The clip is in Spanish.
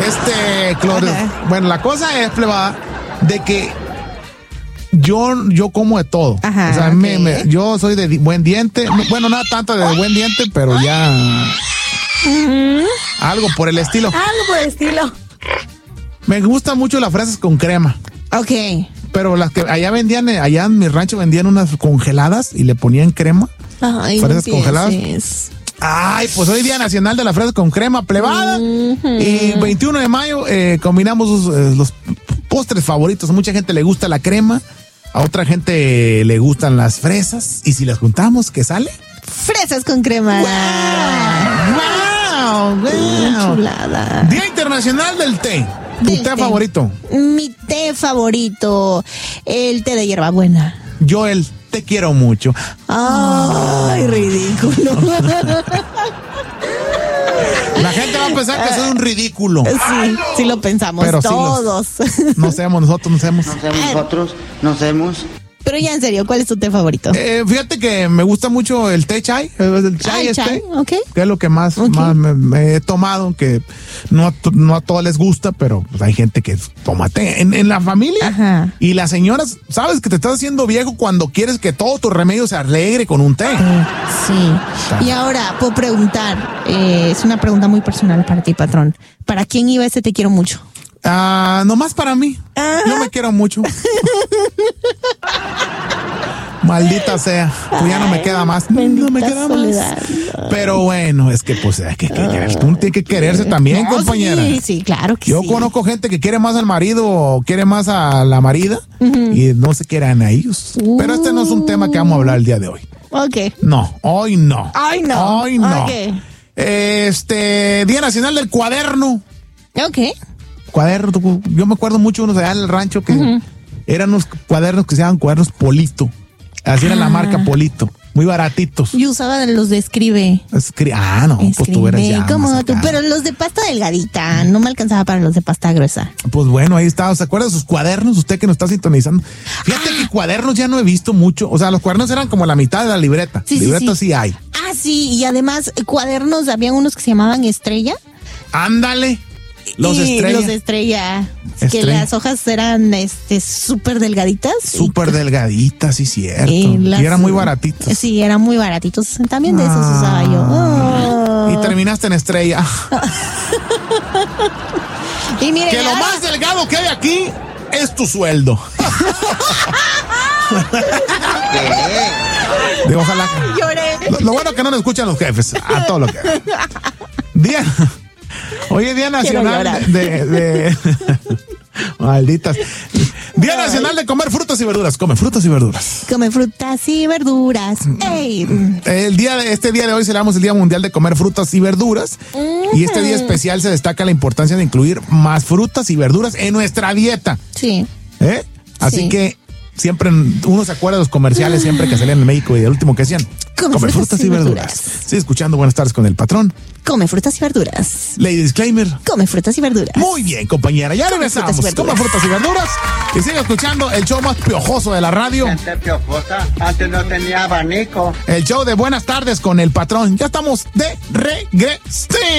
Bueno, la cosa es, plebada, de que yo como de todo. Ajá, o sea, okay. yo soy de buen diente. Bueno, no tanto de buen diente, pero ya... Algo por el estilo. Algo por el estilo. Me gustan mucho las fresas con crema. Ok. Pero las que allá en mi rancho vendían unas congeladas y le ponían crema. Ay, fresas no congeladas. Ay, pues hoy Día Nacional de la Fresa con Crema, plebada. Y 21 de mayo combinamos los postres favoritos. A mucha gente le gusta la crema, a otra gente le gustan las fresas. Y si las juntamos, ¿qué sale? Fresas con crema. ¡Wow! Chulada. Día Internacional del Té. ¿Tu té favorito? Mi té favorito, el té de hierbabuena. Joel, te quiero mucho. Ay, ridículo. La gente va a pensar que soy un ridículo. Sí lo pensamos. Pero todos. No seamos nosotros, no seamos. No seamos. Pero ya en serio, ¿cuál es tu té favorito? Fíjate que me gusta mucho el té chai. El chai, chai, okay. Que es lo que más me he tomado, que no a todos les gusta, pero pues hay gente que toma té. En la familia. Ajá. Y las señoras, sabes que te estás haciendo viejo cuando quieres que todo tu remedio se alegre con un té. Sí. Y ahora, puedo preguntar, es una pregunta muy personal para ti, patrón. ¿Para quién iba ese te quiero mucho? Nomás para mí. Ajá. Yo me quiero mucho. Maldita sea, pues ya no me queda más. No me queda soledad. más. Pero bueno, es que pues hay que querer. Uno tiene que quererse también, compañera. Sí, claro que Yo sí. conozco gente que quiere más al marido o quiere más a la marida y no se quieren a ellos. Pero este no es un tema que vamos a hablar el día de hoy. Ok. No, hoy no. Ay, no. Hoy no. Okay. Día Nacional del Cuaderno. Ok. Cuaderno, yo me acuerdo mucho unos allá en el rancho que eran unos cuadernos que se llamaban cuadernos Polito. Así era la marca Polito. Muy baratitos. Yo usaba los de Escribe. No, pues tú eras ya como más tú, acá. pero los de pasta delgadita. No me alcanzaba para los de pasta gruesa. Pues bueno, ahí está. ¿Se acuerda de sus cuadernos? Usted que nos está sintonizando. Fíjate que cuadernos ya no he visto mucho. O sea, los cuadernos eran como la mitad de la libreta. Libreta sí hay. Sí. Y además, cuadernos, había unos que se llamaban Estrella. Ándale. Los Estrella. Que las hojas eran súper delgaditas. Súper delgaditas, sí, cierto. Y eran muy baratitos. Sí, eran muy baratitos. También de esos usaba yo. Y terminaste en Estrella. Y mire, que lo más delgado que hay aquí es tu sueldo. Ojalá. Lloré. Lo bueno que no nos escuchan los jefes. A todo lo que. Hoy es Día Nacional de malditas. Día Nacional de comer frutas y verduras. Come frutas y verduras. Come frutas y verduras. ¡Ey! Este día de hoy celebramos el Día Mundial de Comer Frutas y Verduras. Y este día especial se destaca la importancia de incluir más frutas y verduras en nuestra dieta. Sí. Así que siempre uno se acuerda de los comerciales siempre que salían en México y el último que decían, come frutas y verduras. Sigue escuchando Buenas Tardes con el Patrón. Come frutas y verduras. Lady Disclaimer. Come frutas y verduras. Muy bien, compañera. Ya regresamos. Come frutas y verduras. Y sigue escuchando el show más piojoso de la radio. Gente piojosa. Antes no tenía abanico. El show de Buenas Tardes con el Patrón. Ya estamos de regreso.